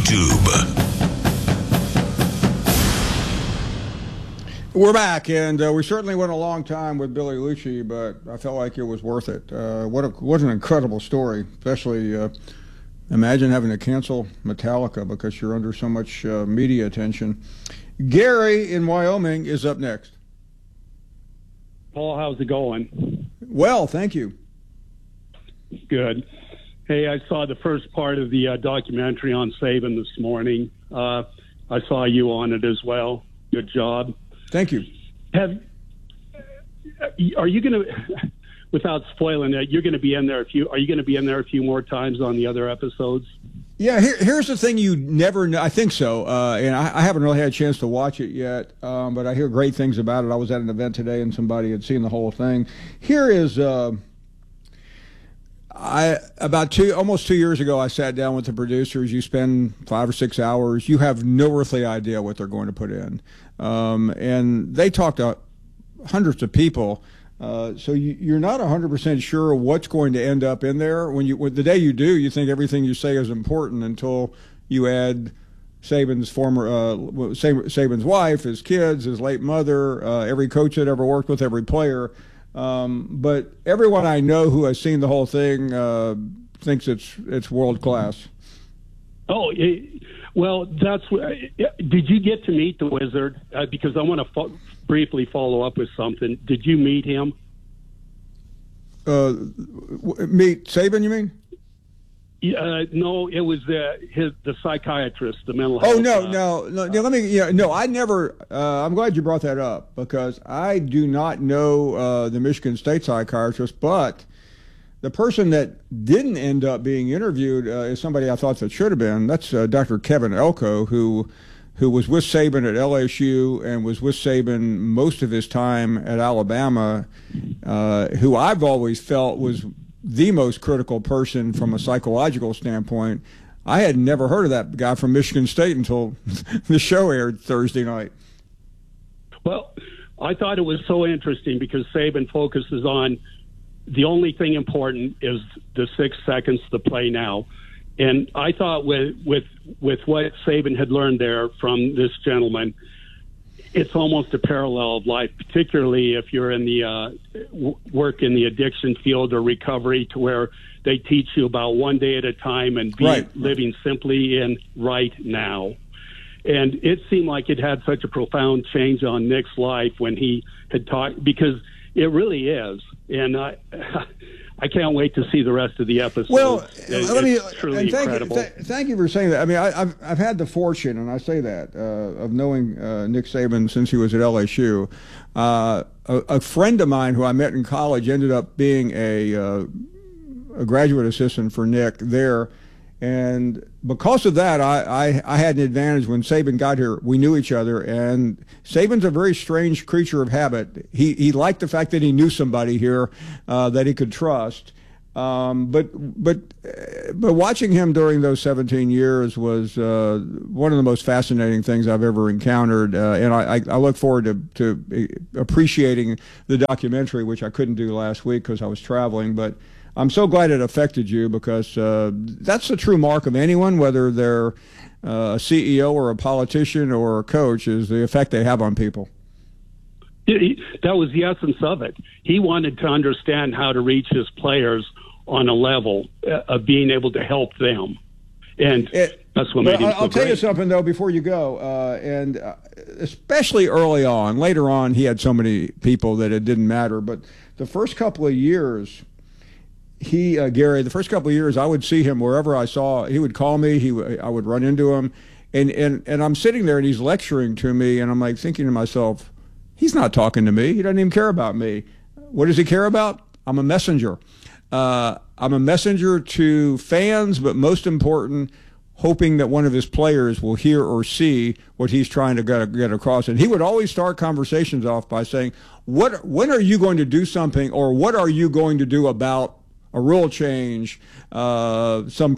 YouTube. We're back, and we certainly went a long time with Billy Liucci, but I felt like it was worth it. What an incredible story, especially imagine having to cancel Metallica because you're under so much media attention. Gary in Wyoming is up next. Paul, how's it going? Well, thank you. Good. Hey, I saw the first part of the documentary on Saban this morning. I saw you on it as well. Good job. Thank you. Are you going to, without spoiling it, you're going to be in there are you going to be in there a few more times on the other episodes? Yeah, here's the thing you never know. I think so, and I haven't really had a chance to watch it yet, but I hear great things about it. I was at an event today, and somebody had seen the whole thing. Here is, almost 2 years ago, I sat down with the producers. You spend 5 or 6 hours. You have no earthly idea what they're going to put in, and they talked to hundreds of people. So you're not 100% sure what's going to end up in there. The day you do, you think everything you say is important until you add Saban's Saban's wife, his kids, his late mother, every coach that ever worked with, every player. But everyone I know who has seen the whole thing thinks it's world class. Oh, well, did you get to meet the Wizard? Because I want to briefly follow up with something. Did you meet him? Meet Saban, you mean? No, it was the psychiatrist, the mental health. Oh no. Let me. I never. I'm glad you brought that up because I do not know the Michigan State psychiatrist, but the person that didn't end up being interviewed is somebody I thought that should have been. That's Dr. Kevin Elko, who was with Saban at LSU and was with Saban most of his time at Alabama, who I've always felt was the most critical person from a psychological standpoint. I had never heard of that guy from Michigan State until the show aired Thursday night. Well, I thought it was so interesting because Saban focuses on the only thing important is the 6 seconds to play now. And I thought with what Saban had learned there from this gentleman, it's almost a parallel of life, particularly if you're in the work in the addiction field or recovery, to where they teach you about one day at a time and living simply in right now. And it seemed like it had such a profound change on Nick's life when he had talked, because it really is. And I can't wait to see the rest of the episode. Well, it's truly incredible. Thank you for saying that. I mean, I've had the fortune, and I say that, of knowing Nick Saban since he was at LSU. A friend of mine who I met in college ended up being a graduate assistant for Nick there. And because of that, I had an advantage when Saban got here. We knew each other, and Saban's a very strange creature of habit. He liked the fact that he knew somebody here that he could trust. But watching him during those 17 years was one of the most fascinating things I've ever encountered, and I look forward to appreciating the documentary, which I couldn't do last week because I was traveling, but I'm so glad it affected you because that's the true mark of anyone, whether they're a CEO or a politician or a coach, is the effect they have on people. That was the essence of it. He wanted to understand how to reach his players on a level of being able to help them. And that's what made him so I'll tell you something, though, before you go, and especially early on. Later on, he had so many people that it didn't matter. But the first couple of years, Gary, the first couple of years, I would see him wherever I saw. He would call me. I would run into him, and I'm sitting there, and he's lecturing to me, and I'm like thinking to myself, he's not talking to me. He doesn't even care about me. What does he care about? I'm a messenger. I'm a messenger to fans, but most important, hoping that one of his players will hear or see what he's trying to get across. And he would always start conversations off by saying, when are you going to do something, or what are you going to do about a rule change, some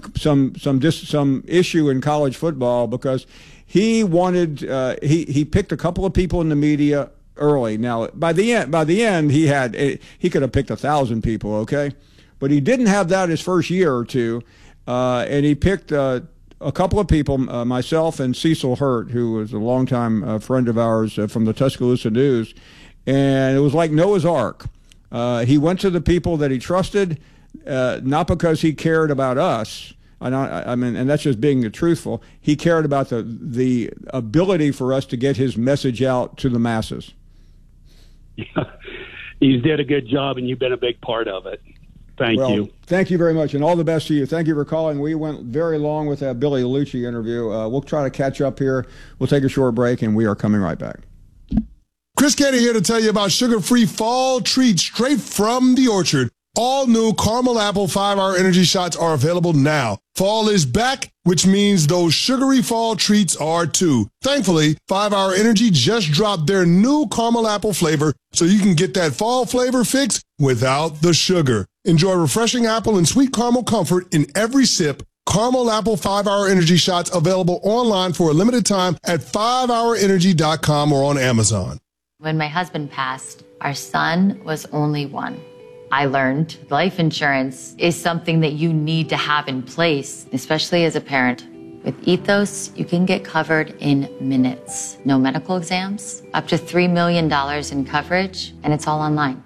issue in college football? Because he wanted he picked a couple of people in the media early. Now by the end he could have picked 1,000 people, okay, but he didn't have that his first year or two, and he picked a a couple of people, myself and Cecil Hurt, who was a longtime friend of ours from the Tuscaloosa News, and it was like Noah's Ark. He went to the people that he trusted, not because he cared about us. I mean, and that's just being truthful. He cared about the ability for us to get his message out to the masses. Yeah, you did a good job, and you've been a big part of it. Thank you. Thank you very much, and all the best to you. Thank you for calling. We went very long with that Billy Lucci interview. We'll try to catch up here. We'll take a short break, and we are coming right back. Chris Canty here to tell you about sugar-free fall treats straight from the orchard. All new caramel apple 5-hour energy shots are available now. Fall is back, which means those sugary fall treats are too. Thankfully, 5-hour energy just dropped their new caramel apple flavor so you can get that fall flavor fix without the sugar. Enjoy refreshing apple and sweet caramel comfort in every sip. Caramel apple 5-hour energy shots available online for a limited time at 5hourenergy.com or on Amazon. When my husband passed, our son was only 1. I learned life insurance is something that you need to have in place, especially as a parent. With Ethos, you can get covered in minutes. No medical exams, up to $3 million in coverage, and it's all online.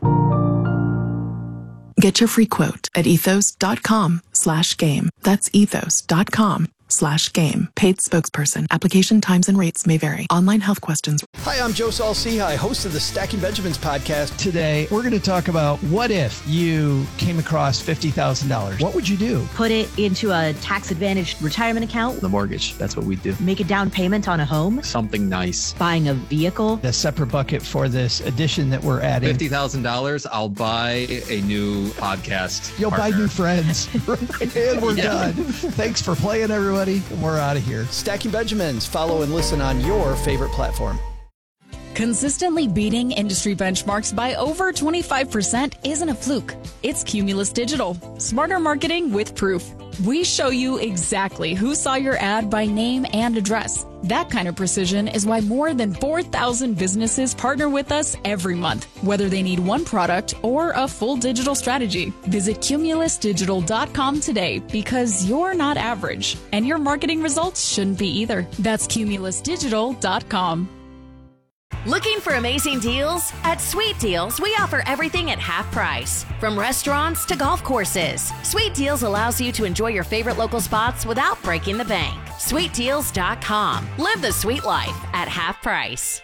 Get your free quote at ethos.com/game. That's ethos.com/game. Paid spokesperson. Application times and rates may vary. Online health questions. Hi, I'm Joe Saul-Sehy, host of the Stacking Benjamins podcast. Today, we're going to talk about what if you came across $50,000? What would you do? Put it into a tax-advantaged retirement account. The mortgage, that's what we do. Make a down payment on a home. Something nice. Buying a vehicle. A separate bucket for this addition that we're adding. $50,000, I'll buy a new podcast You'll partner. buy new friends. And we're done. Thanks for playing, everybody. And we're out of here. Stacking Benjamins. Follow and listen on your favorite platform. Consistently beating industry benchmarks by over 25% isn't a fluke. It's Cumulus Digital. Smarter marketing with proof. We show you exactly who saw your ad by name and address. That kind of precision is why more than 4,000 businesses partner with us every month, whether they need one product or a full digital strategy. Visit cumulusdigital.com today because you're not average, and your marketing results shouldn't be either. That's cumulusdigital.com. Looking for amazing deals? At Sweet Deals, we offer everything at half price. From restaurants to golf courses, Sweet Deals allows you to enjoy your favorite local spots without breaking the bank. SweetDeals.com. Live the sweet life at half price.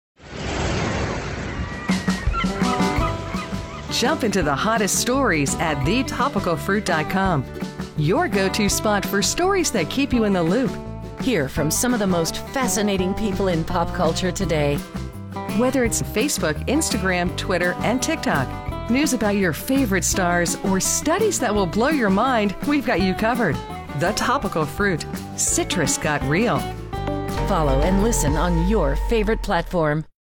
Jump into the hottest stories at thetopicalfruit.com. Your go-to spot for stories that keep you in the loop. Hear from some of the most fascinating people in pop culture today. Whether it's Facebook, Instagram, Twitter, and TikTok, news about your favorite stars, or studies that will blow your mind, we've got you covered. The Topical Fruit. Citrus got real. Follow and listen on your favorite platform.